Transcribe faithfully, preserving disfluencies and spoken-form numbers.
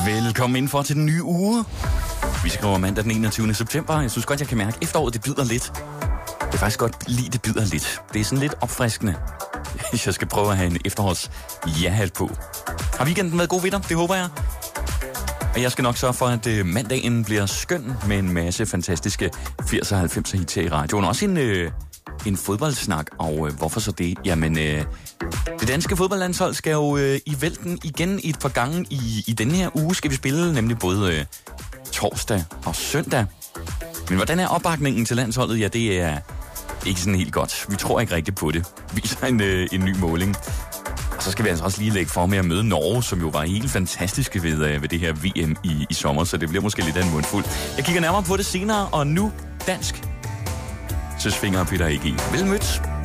Velkommen indenfor til den nye uge. Vi skriver mandag den enogtyvende september. Jeg synes godt, jeg kan mærke, at efteråret det bider lidt. Jeg kan faktisk godt lide, det bider lidt. Det er sådan lidt opfriskende, hvis jeg skal prøve at have en efterårs ja-hat på. Har weekenden været god ved dig? Det håber jeg. Og jeg skal nok sørge for, at mandagen bliver skøn med en masse fantastiske firser og halvfemser hits her i radioen. Også en, øh, en fodboldsnak, og øh, hvorfor så det? Jamen, øh, det danske fodboldlandshold skal jo øh, i vælten igen i et par gange i, i denne her uge. Skal vi spille nemlig både øh, torsdag og søndag. Men hvordan er opbakningen til landsholdet? Ja, det er ikke sådan helt godt. Vi tror ikke rigtigt på det. Viser en, øh, en ny måling. Og så skal vi altså også lige lægge for med at møde Norge, som jo var helt fantastiske ved, øh, ved det her V M i, i sommer, så det bliver måske lidt af en mundfuld. Jeg kigger nærmere på det senere, og nu dansk. Søsfinger og Peter A G. Vel mødt.